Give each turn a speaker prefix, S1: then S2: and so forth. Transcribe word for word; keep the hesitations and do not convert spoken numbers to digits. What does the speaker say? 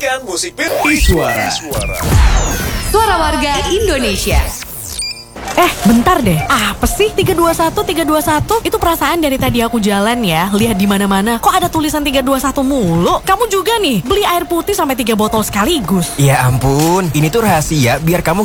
S1: Mainkan musik Iswara.
S2: Suara warga Indonesia.
S3: Eh, bentar deh. Apa sih tiga dua satu tiga dua satu? Itu perasaan dari tadi aku jalan ya, lihat di mana-mana. Kok ada tulisan tiga dua satu mulu? Kamu juga nih, beli air putih sampai tiga botol sekaligus.
S4: Ya ampun, ini tuh rahasia biar kamu